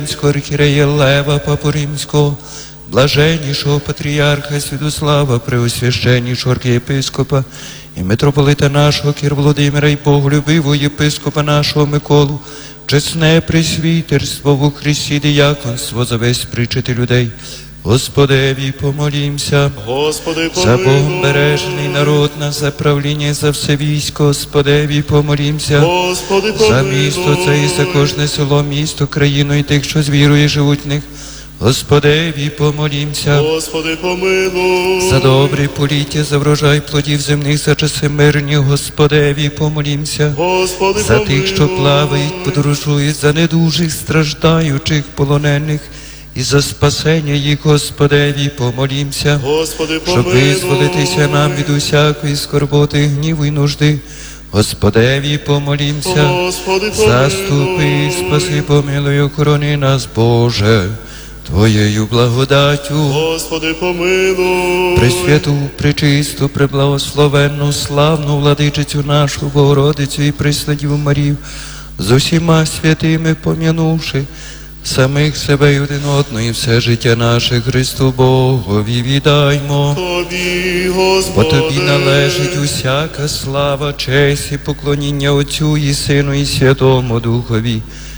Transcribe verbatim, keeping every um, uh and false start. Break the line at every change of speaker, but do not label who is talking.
архієрея Лева, Папу Римського, блаженнішого патріарха Святослава, преосвященнішого архієпископа і митрополита нашого Кір Володимира, і боголюбивого єпископа нашого Миколу, чесне пресвітерство у Христі, дияконство за весь причити людей. Господеві помолімся.
Господи, помилуй.
За Богом бережений народ нас, за правління, за все військо, Господеві помолімся.
Господи, помилуй.
За місто це і за кожне село, місто, країну і тих, що з вірою живуть в них. Господеві помолімся.
Господи, помилуй.
За добре поліття, за врожай плодів земних, за часи мирні, Господеві помолімся.
Господи,
За
помилуй.
тих, що плавають, подорожують, за недужих, страждаючих, полонених, і за спасення їх, Господеві помолімся.
Господи,
Щоб
помилуй.
визволитися нам від усякої скорботи, гніву і нужди. Господеві помолімся.
Господи, помилуй.
Заступи, спаси, помилуй, охорони нас, Боже, Твоєю благодаттю.
Господи, помилуй.
Пресвяту, пречисту, преблагословенну, славну владичицю нашу, Богородицю і Пресвятіву Марію, з усіма святими пом'янувши самих себе й один одного, і все життя наше Христу Богові віддаймо.
Тобі,
Бо
Господи.
Тобі належить усяка слава, честь і поклоніння Отцю і Сину і Святому Духові,